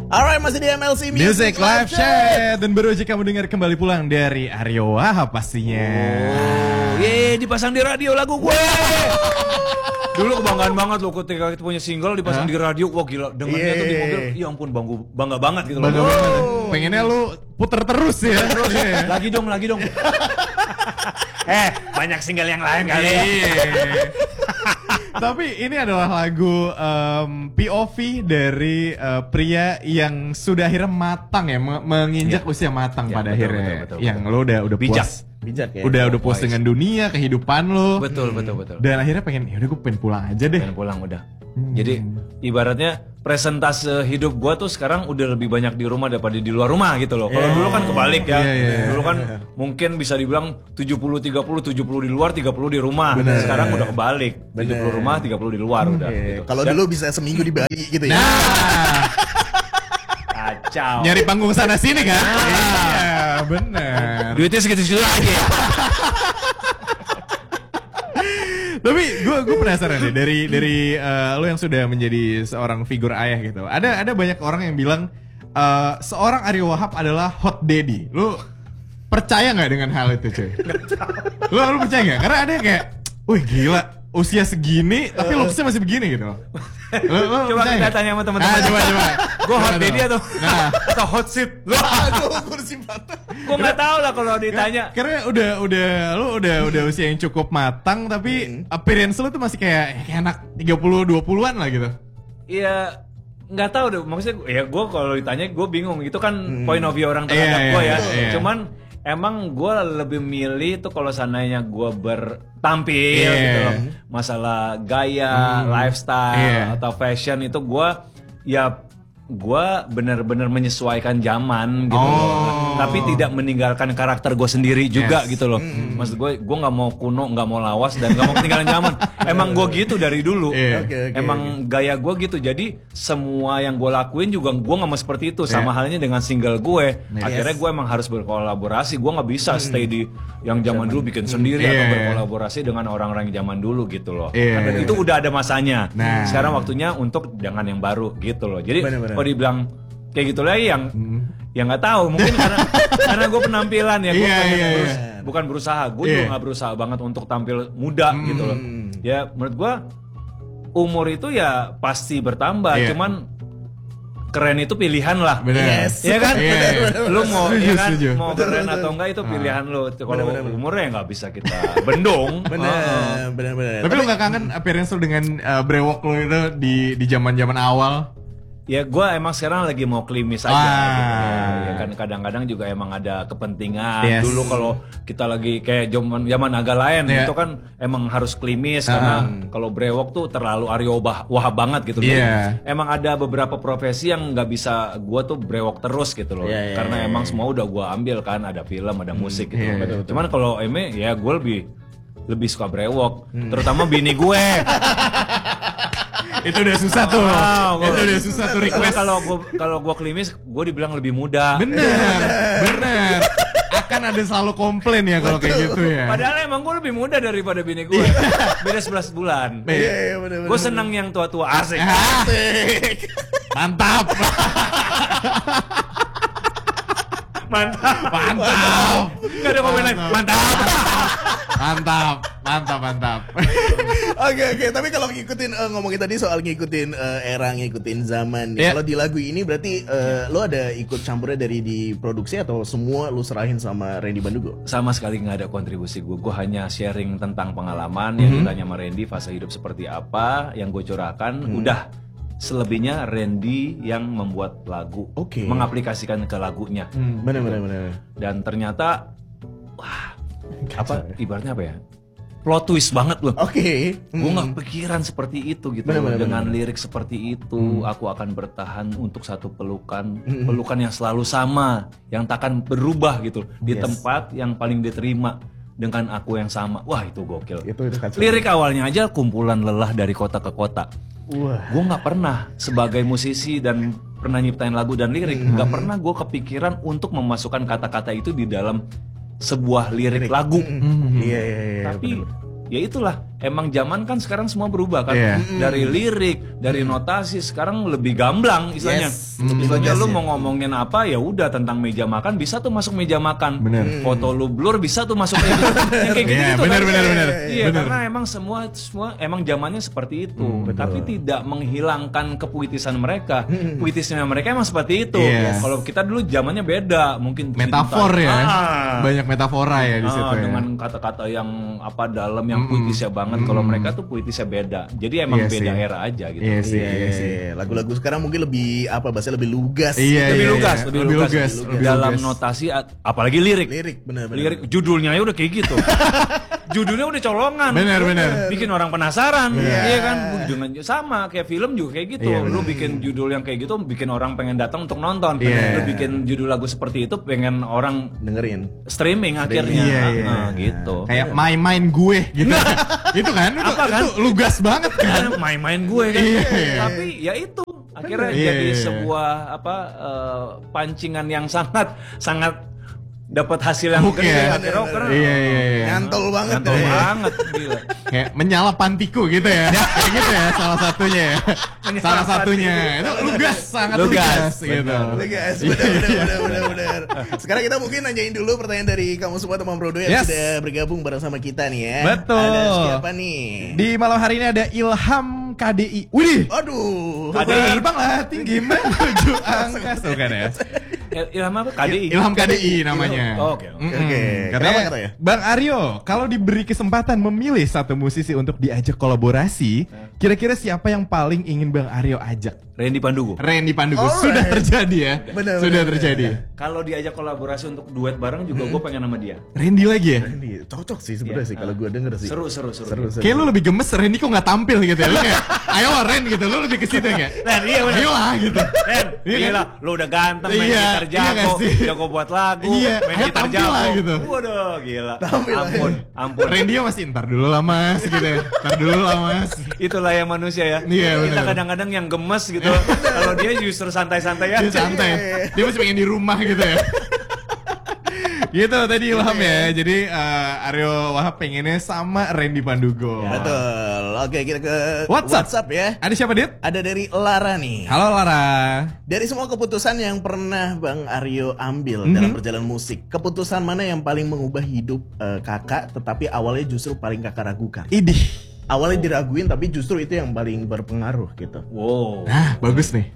Alright, masih di MLC Music Live Chat. Dan baru aja kamu dengar kembali pulang dari Aryo Wahab pastinya. Yeay, dipasang di radio lagu gue. Dulu kebanggaan banget loh ketika kita punya single dipasang di radio. Wah gila, dengarnya tuh di mobil. Ya ampun, bangga banget gitu loh. Bangga banget. Pengennya lu puter terus ya. Lagi dong. Banyak single yang lain kali. Tapi ini adalah lagu POV dari pria yang sudah akhirnya matang ya, menginjak usia matang pada akhirnya. Betul. Yang lo udah Bijak. puas. Bijak ya. Udah puas dengan dunia, kehidupan lo. Betul. Dan akhirnya pengen, yaudah gue pengen pulang aja deh. Pengen pulang udah. Jadi ibaratnya presentase hidup gua tuh sekarang udah lebih banyak di rumah daripada di luar rumah gitu loh. Kalau dulu kan kebalik ya. Dulu kan mungkin bisa dibilang 70-30, 70 di luar, 30 di rumah. Sekarang udah kebalik. 70 rumah, 30 di luar udah gitu. Kalau dulu bisa seminggu di Bali gitu ya. Kacau. Nyari panggung sana sini kan? Iya, bener. Duitnya segitu-segitu lagi ya. Tapi gue penasaran deh dari lo yang sudah menjadi seorang figur ayah gitu. Ada banyak orang yang bilang seorang Aryo Wahab adalah hot daddy. Lo percaya nggak dengan hal itu cuy? Lo percaya nggak? Karena ada yang kayak, wih gila usia segini tapi looksnya masih begini gitu. Lo Coba kita tanya sama teman-teman. Coba. Gue hot daddy atau hot seat? Aduh, kursi patah. Gue nggak tahu lah kalau ditanya. Karena udah usia yang cukup matang tapi appearance lo tuh masih kayak anak 30-20-an lah gitu. Iya, nggak tahu deh. Maksudnya ya gue kalau ditanya gue bingung. Itu kan point of view orang terhadap gue ya. Cuman emang gue lebih milih tuh kalau seandainya gue bertampil gitu loh. Masalah gaya, lifestyle atau fashion itu gue benar-benar menyesuaikan zaman gitu loh. Tapi tidak meninggalkan karakter gue sendiri juga gitu loh. Maksud gue nggak mau kuno, nggak mau lawas dan nggak mau ketinggalan zaman. Emang gue gitu dari dulu. Emang gaya gue gitu. Jadi semua yang gue lakuin juga gue nggak mau seperti itu. Sama halnya dengan single gue. Akhirnya gue emang harus berkolaborasi. Gue nggak bisa stay di yang zaman dulu bikin sendiri atau berkolaborasi dengan orang-orang yang zaman dulu gitu loh. Karena itu udah ada masanya. Sekarang waktunya untuk jangan yang baru gitu loh. Jadi kalau dibilang kayak gitu lah yang nggak tahu mungkin karena gue penampilan ya gue bukan berusaha, gue juga nggak berusaha banget untuk tampil muda gitu loh. Ya menurut gue umur itu ya pasti bertambah, cuman keren itu pilihan lah. Ya kan? Lu mau mau keren atau enggak itu pilihan lu. Kalau umurnya nggak bisa kita bendung. Bener. Tapi lu nggak kangen appearance lu dengan brewok lu itu di zaman-zaman awal? Ya gue emang sekarang lagi mau klimis aja gitu. Ya kan kadang-kadang juga emang ada kepentingan. Dulu kalau kita lagi kayak zaman agak lain itu kan emang harus klimis karena kalau brewok tuh terlalu Aryo Wahab banget gitu loh. Emang ada beberapa profesi yang nggak bisa gue tuh brewok terus gitu loh. Karena emang semua udah gue ambil kan, ada film, ada musik gitu. Cuman kalau ya gue lebih suka brewok, terutama bini gue. Itu udah susah tuh. Itu udah susah tuh request. Kalau gua klimis, gua dibilang lebih muda. Bener. Akan ada selalu komplain ya kalau kayak gitu ya. Padahal emang gua lebih muda daripada bini gue. Beda 11 bulan. Gua seneng yang tua-tua. Asik. Mantap. Gak ada komen lain. Mantap. Oke. Tapi kalau ngomongin tadi soal ngikutin era, ngikutin zaman nih. Kalau di lagu ini berarti lo ada ikut campurnya dari di produksi atau semua lo serahin sama Randy Bandugo? Sama sekali nggak ada kontribusi gue. Gue hanya sharing tentang pengalaman yang ditanya sama Randy, fase hidup seperti apa yang gue curahkan. Udah. Selebihnya Randy yang membuat lagu, mengaplikasikan ke lagunya. Bener. Dan ternyata, ibaratnya apa ya? Plot twist banget loh. Gue nggak pikiran seperti itu gitu. Dengan lirik seperti itu, aku akan bertahan untuk satu pelukan yang selalu sama, yang takkan berubah gitu. Di tempat yang paling diterima dengan aku yang sama. Wah itu gokil. Lirik awalnya aja kumpulan lelah dari kota ke kota. Gue nggak pernah sebagai musisi dan pernah nyiptain lagu dan lirik, nggak pernah gue kepikiran untuk memasukkan kata-kata itu di dalam sebuah lirik lagu. Tapi ya itulah emang zaman kan sekarang semua berubah kan. Dari lirik, dari notasi sekarang lebih gamblang istilahnya. Istilahnya lu mau ngomongin apa ya udah tentang meja makan bisa tuh masuk meja makan. Foto lu blur bisa tuh masuk kayak gitu. Yang kayak gitu bener. Iya, karena emang semua emang zamannya seperti itu. Tapi tidak menghilangkan kepuitisan mereka. Puitisnya mereka emang seperti itu. Kalau kita dulu zamannya beda, mungkin metafor ya. Banyak metafora ya di situ dengan kata-kata yang apa dalam yang puitisnya banget. Kalau mereka tuh puitisnya beda. Jadi emang beda era aja gitu. Iya. Lagu-lagu sekarang mungkin lebih apa bahasa lebih lugas. Lebih lugas. Dalam notasi apalagi lirik. Benar. Lirik judulnya aja udah kayak gitu. Judulnya udah colongan. Benar. Bikin orang penasaran. Iya kan? Sama kayak film juga kayak gitu. Lu bikin judul yang kayak gitu bikin orang pengen datang untuk nonton. Lu bikin judul lagu seperti itu pengen orang dengerin. Streaming akhirnya. Gitu. Kayak main gue gitu. Itu kan itu lugas banget kan. Main gue kan. Tapi ya itu akhirnya jadi sebuah pancingan yang sangat dapat hasil yang gede karena nyantol banget gila. Kayak menyala pantiku gitu ya. Kayak gitu ya salah satunya. Itu sangat lugas gitu. Lugas, benar. Sekarang kita mungkin nanyain dulu pertanyaan dari kamu semua teman Brodo yang sudah bergabung bersama kita nih ya. Betul. Ada siapa nih? Di malam hari ini ada Ilham KDI. Wih. Aduh. Terbang lah tinggi menuju angkasa bukan ya? Ilham apa? KDI. Ilham KDI namanya. Oke. Katanya, Bang Aryo, kalau diberi kesempatan memilih satu musisi untuk diajak kolaborasi, kira-kira siapa yang paling ingin Bang Aryo ajak? Randy Pandugo. Sudah terjadi ya. Sudah terjadi. Kalau diajak kolaborasi untuk duet bareng juga gue pengen sama dia. Randy lagi ya? Randy cocok sih sebenarnya sih kalau gue denger sih. Seru. Kayak lu lebih gemes Randy kok nggak tampil gitu ya. Lu kayak ayo Ren gitu. Lu lebih ke situ kayak. Ren, iya benar. Ayo lah gitu. Ren, gila, lu udah ganteng main gitar jago buat lagu, main gitar jago. Gitu. Waduh, gila. Ampun. Randy masih ntar dulu lah Mas gitu ya. Itulah yang manusia ya. Kita kadang-kadang yang gemes gitu. Kalau dia justru santai-santai aja. Santai. Dia masih pengen di rumah gitu ya. Gitu tadi Ilham ya. Jadi Aryo Wahab pengennya sama Randy Pandugo. Betul. Oke, kita ke WhatsApp ya. Ada siapa, Dit? Ada dari Lara nih. Halo Lara. Dari semua keputusan yang pernah Bang Aryo ambil dalam perjalanan musik, keputusan mana yang paling mengubah hidup kakak tetapi awalnya justru paling kakak ragukan? Idih. Awalnya diraguin tapi justru itu yang paling berpengaruh gitu. Wow. Nah, bagus nih.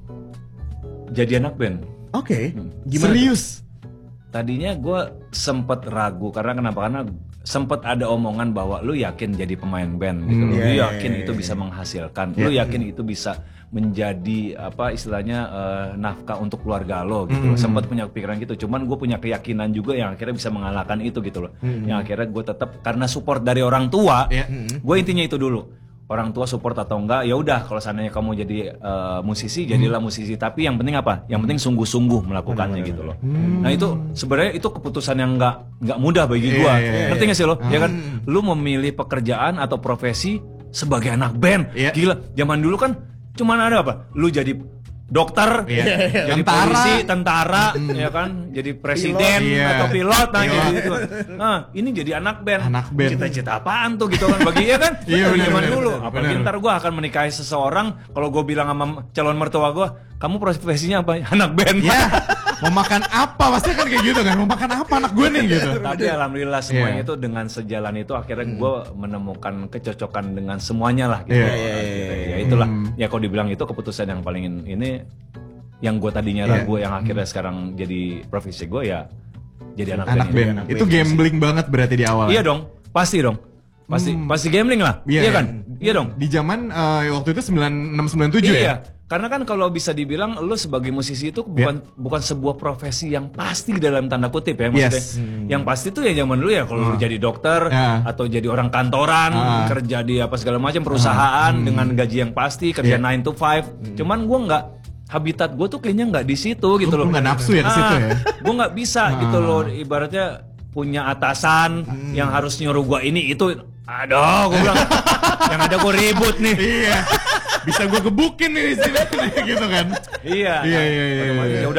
Jadi anak band. Oke. Gimana? Serius? Tadinya gue sempet ragu karena sempet ada omongan bahwa lu yakin jadi pemain band gitu. Lu yakin itu bisa menghasilkan. Lu yakin itu bisa menjadi apa istilahnya nafkah untuk keluarga lo gitu. Sempat punya pikiran gitu. Cuman gue punya keyakinan juga yang akhirnya bisa mengalahkan itu gitu loh. Yang akhirnya gue tetap karena support dari orang tua. Gue intinya itu dulu. Orang tua support atau enggak, ya udah kalau seandainya kamu jadi musisi, jadilah musisi. Tapi yang penting apa? Yang penting sungguh-sungguh melakukannya gitu loh. Nah itu sebenarnya itu keputusan yang nggak mudah bagi gua. Ngerti nggak sih lo? Ya kan, lu memilih pekerjaan atau profesi sebagai anak band. Gila, zaman dulu kan cuman ada apa? Lu jadi dokter, jadi polisi, tentara, ya kan, jadi presiden atau pilot, gitu. Nah, ini jadi anak band. Cita-cita apaan tuh gitu kan bagi ya kan? Zaman dulu. Apalagi ntar gue akan menikahi seseorang, kalau gue bilang sama calon mertua gue, kamu profesinya apa? Anak band. Mau makan apa? Pasti kan kayak gitu kan. Mau makan apa anak gue nih gitu. Tapi alhamdulillah semuanya itu dengan sejalan itu akhirnya gue menemukan kecocokan dengan semuanya lah gitu. Ya itulah. Ya kalau dibilang itu keputusan yang paling ini yang gue tadinya ragu yang akhirnya sekarang jadi profesi gue ya jadi anak band. Itu gambling banget berarti di awal. Iya dong. Pasti dong. Pasti gambling lah. Iya kan? Iya dong. Di zaman waktu itu 9697 ya. Karena kan kalau bisa dibilang lu sebagai musisi itu bukan sebuah profesi yang pasti dalam tanda kutip ya maksudnya. Yang pasti tuh ya zaman dulu ya kalau lu jadi dokter atau jadi orang kantoran, kerja di apa segala macam perusahaan dengan gaji yang pasti, kerja 9 to 5. Cuman gua nggak habitat gue tuh kayaknya nggak di situ gitu loh. Lu nggak nafsu ya ke situ ya. Gue nggak bisa gitu loh ibaratnya punya atasan yang harus nyuruh gue ini itu. Aduh, gue bilang yang ada gue ribut nih. Bisa gue gebukin nih di sini gitu kan. Iya. Ya udah,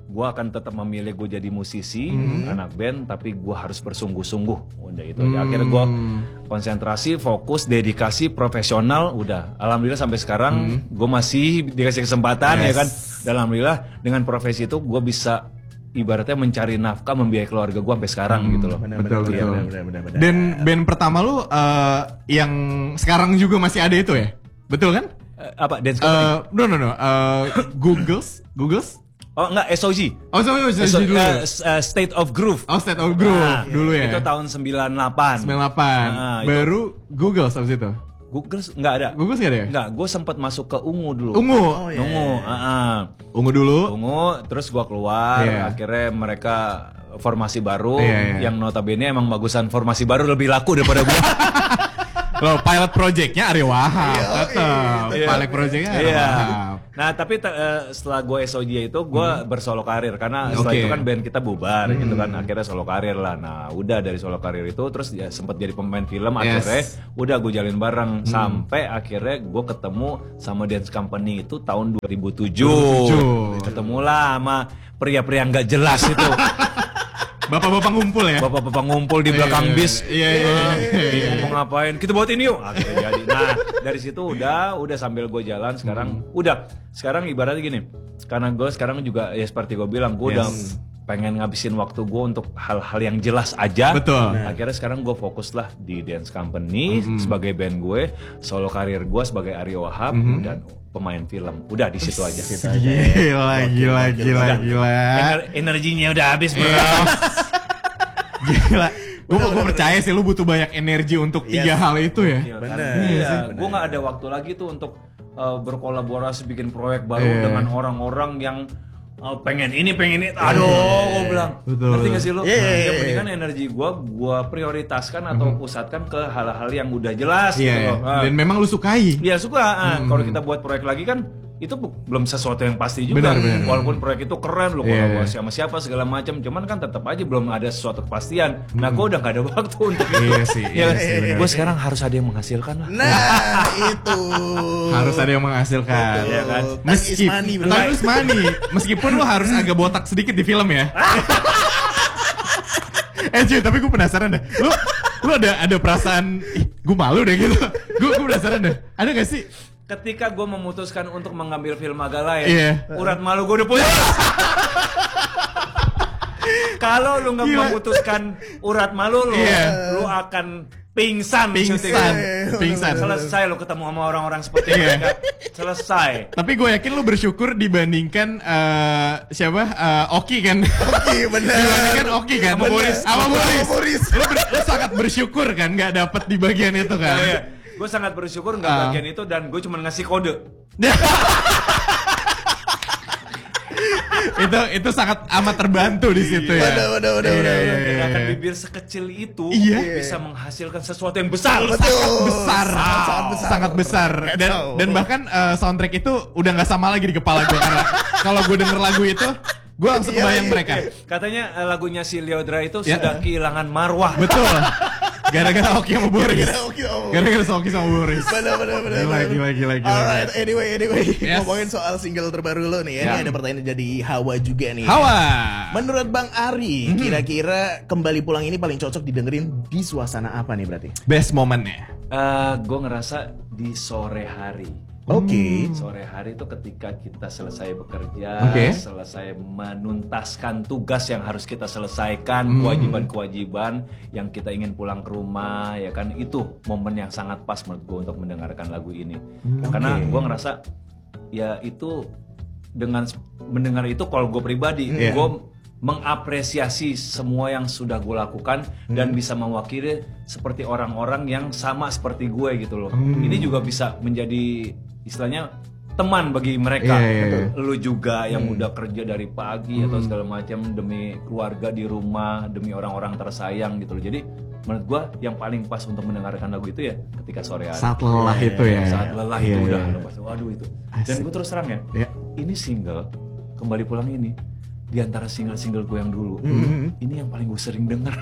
gue akan tetap memilih gue jadi musisi, anak band, tapi gue harus bersungguh-sungguh. Udah itu aja. Akhirnya gue konsentrasi, fokus, dedikasi, profesional. Udah, alhamdulillah sampai sekarang gue masih dikasih kesempatan ya kan. Dan alhamdulillah dengan profesi itu gue bisa ibaratnya mencari nafkah, membiayai keluarga gue sampai sekarang gitu loh. Betul. Dan band pertama lu yang sekarang juga masih ada itu ya? Betul kan? Apa dance company? No. Googles? Oh enggak, SOG. Oh, SOG dulu. State of Groove. Oh, State of Groove dulu ya. Itu tahun 98. 98. Baru Google habis itu. Google enggak ada. Google enggak ada ya? Enggak, gue sempat masuk ke Ungu dulu. Ungu. Oh, yeah. Ungu dulu. Ungu, terus gue keluar. Akhirnya mereka formasi baru yang notabene emang bagusan formasi baru lebih laku daripada gue. Loh, pilot projectnya Ari Wahab, tetap. Pilot projectnya Ari Wahab. Nah, tapi setelah gue SOG itu, gue bersolo karir. Karena setelah itu kan band kita bubar gitu kan. Akhirnya solo karir lah. Nah, udah dari solo karir itu, terus ya sempat jadi pemain film. Akhirnya udah gue jalin bareng. Sampai akhirnya gue ketemu sama Dance Company itu tahun 2007. Ketemulah sama pria-pria nggak jelas itu. Bapak-bapak ngumpul ya? Bapak-bapak ngumpul di belakang bis. Iya. Mau ngapain? Kita buat ini yuk. Akhirnya jadi. Nah, dari situ udah sambil gue jalan sekarang sekarang ibaratnya gini. Karena gue sekarang juga ya seperti gue bilang, gue udah pengen ngabisin waktu gue untuk hal-hal yang jelas aja. Betul. Akhirnya sekarang gue fokus lah di Dance Company sebagai band gue, solo karir gue sebagai Ari Wahab dan pemain film. Udah di situ aja. Gila. Energinya udah habis, bro. Gila. Gue percaya sih lu butuh banyak energi untuk 3 hal itu ya. Bener. Gue nggak ada waktu lagi tuh untuk berkolaborasi bikin proyek baru dengan orang-orang yang pengen ini. Aduh, gue bilang. Ngerti gak sih lu? Yang penting kan energi gue prioritaskan atau pusatkan ke hal-hal yang udah jelas gitu loh. Dan memang lu sukai. Iya suka. Kalau kita buat proyek lagi kan itu belum sesuatu yang pasti juga. Benar. Walaupun proyek itu keren, lo kolaborasi sama siapa segala macam, cuman kan tetap aja belum ada sesuatu kepastian. Nah, gue udah gak ada waktu untuk itu. Iya sih. Gue sekarang harus ada yang menghasilkan lah. Nah, itu. Harus ada yang menghasilkan. Iya kan? Meskipun lu harus agak botak sedikit di film ya. Cuy, tapi gue penasaran deh. Lu ada perasaan, gue malu deh gitu. Gue penasaran deh. Ada gak sih? Ketika gue memutuskan untuk mengambil film agak lain, urat malu gue udah punya. Kalau lu nggak memutuskan urat malu lu, lu akan pingsan. Selesai lu ketemu sama orang-orang seperti mereka. Selesai. Tapi gue yakin lu bersyukur dibandingkan Oki kan. Oki bener. Dibandingkan Oki kan. Sama Boris. Lu sangat bersyukur kan nggak dapet di bagian itu kan. Gue sangat bersyukur nggak bagian itu dan gue cuma ngasih kode. itu sangat amat terbantu di situ ya. Waduh. Gerakan bibir sekecil itu bisa menghasilkan sesuatu yang besar. Sangat besar. Dan bahkan soundtrack itu udah nggak sama lagi di kepala gue karena kalau gue denger lagu itu gue langsung kebayang mereka. Katanya lagunya si Leodra itu sudah kehilangan marwah. Betul. Gara-gara Oki sama Boris. Gara-gara Oki sama Boris. Bener. Gila. Alright, anyway. Ngomongin soal single terbaru lo nih ya. Ini ada pertanyaan dari Hawa juga nih. Hawa. Menurut Bang Ari, kira-kira Kembali Pulang ini paling cocok didengerin di suasana apa nih berarti? Best momennya. Gue ngerasa di sore hari. Sore hari itu ketika kita selesai bekerja, selesai menuntaskan tugas yang harus kita selesaikan, kewajiban-kewajiban yang kita ingin pulang ke rumah, ya kan, itu momen yang sangat pas menurut gue untuk mendengarkan lagu ini. Karena gue ngerasa ya itu dengan mendengar itu kalau gue pribadi, gue mengapresiasi semua yang sudah gue lakukan dan bisa mewakili seperti orang-orang yang sama seperti gue gitu loh. Ini juga bisa menjadi istilahnya teman bagi mereka. Lu juga yang udah kerja dari pagi atau segala macam demi keluarga di rumah, demi orang-orang tersayang gitu loh. Jadi menurut gua yang paling pas untuk mendengarkan lagu itu ya ketika sore hari. Saat lelah itu ya. Saat lelah itu udah lepas. Waduh itu. Dan gue terus terang ya. Ini single Kembali Pulang ini di antara single-single gue yang dulu, ini yang paling gue sering denger.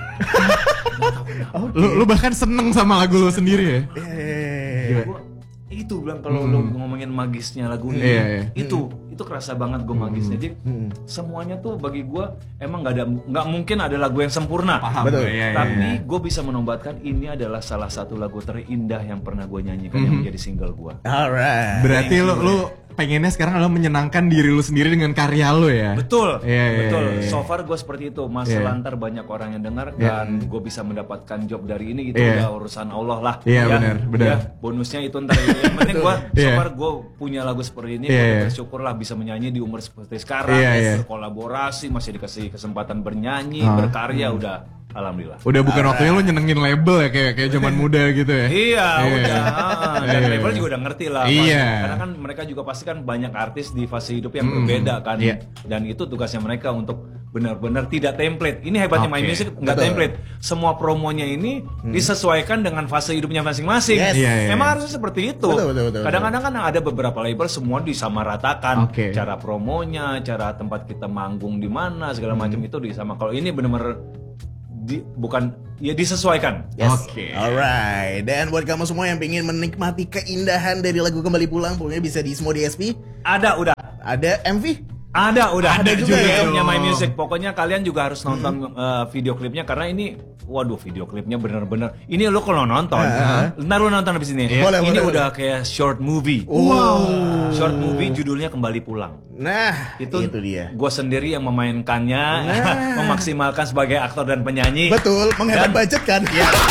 Lu bahkan seneng sama lagu lu sendiri ya? Itu bilang kalau lu ngomongin magisnya lagu ini, itu itu kerasa banget gue magisnya. Jadi semuanya tuh bagi gue emang nggak mungkin ada lagu yang sempurna. Paham. Betul. Tapi gue bisa menobatkan ini adalah salah satu lagu terindah yang pernah gue nyanyikan yang menjadi single gue. Alright. Berarti lu pengennya sekarang adalah menyenangkan diri lu sendiri dengan karya lu ya? Betul, betul. Iya. So far gue seperti itu. Selantar banyak orang yang dengar dan gue bisa mendapatkan job dari ini itu udah urusan Allah lah. Iya, benar. Ya, bonusnya itu ntar. Yang penting gue so far gue punya lagu seperti ini. Gue bersyukur lah bisa menyanyi di umur seperti sekarang. Berkolaborasi, masih dikasih kesempatan bernyanyi, berkarya, udah. Alhamdulillah. Udah bukan waktunya lu nyenengin label ya kayak zaman muda gitu ya. Iya, udah. Dan label juga udah ngerti lah. Iya. Karena kan mereka juga pasti kan banyak artis di fase hidup yang berbeda kan. Dan itu tugasnya mereka untuk benar-benar tidak template. Ini hebatnya My Music nggak template. Semua promonya ini disesuaikan dengan fase hidupnya masing-masing. Emang harusnya seperti itu. Betul. Kadang-kadang kan ada beberapa label semua disamaratakan. Cara promonya, cara tempat kita manggung di mana, segala macam itu disama. Kalau ini benar-benar bukan ya disesuaikan. Alright. Dan buat kamu semua yang pengen menikmati keindahan dari lagu Kembali Pulang, pokoknya bisa di Smo DSP. Ada MV? Ada juga ya. punya My Music. Pokoknya kalian juga harus nonton video klipnya karena ini, waduh, video klipnya bener-bener. Ini lo kalau nonton, ntar lo nonton abis ini. Ini udah kayak short movie. Wow. Short movie judulnya Kembali Pulang. Nah, itu dia. Gue sendiri yang memainkannya, memaksimalkan sebagai aktor dan penyanyi. Betul, menghemat budget kan?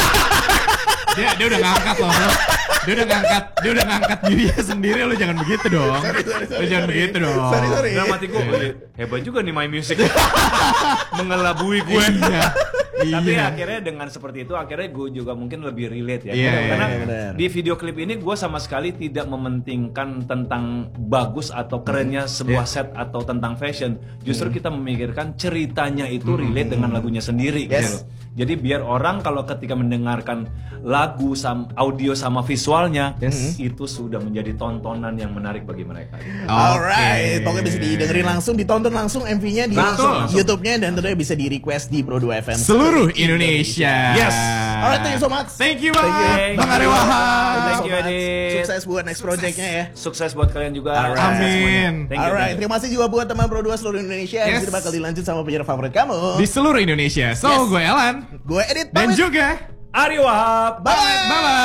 Dia udah ngangkat loh. Dia udah ngangkat dirinya sendiri. Lu jangan begitu dong. Lu jangan begitu dong. Sorry. Dalam hati gue, hebat juga nih My Music. Mengelabui gue. Tapi akhirnya dengan seperti itu, akhirnya gue juga mungkin lebih relate ya. Karena di video klip ini gue sama sekali tidak mementingkan tentang bagus atau kerennya sebuah set atau tentang fashion. Justru kita memikirkan ceritanya itu relate dengan lagunya sendiri. Gitu. Jadi biar orang kalau ketika mendengarkan lagu, audio sama visualnya, itu sudah menjadi tontonan yang menarik bagi mereka. Alright, pokoknya bisa didengerin langsung, ditonton langsung MV-nya di YouTube-nya dan tentunya bisa di request di Pro 2 FM seluruh Indonesia. Yes. Alright, thank you so much. Thank you banget, Bang Arya Wahab. Thank you, Adit. Sukses buat next project-nya ya. Sukses buat kalian juga. Amin. Alright, terima kasih juga buat teman Pro 2 seluruh Indonesia. Yang bakal dilanjut sama penyiar favorit kamu di seluruh Indonesia. So, gue Elan, gue Edit, dan juga Arya Wahab. Bye.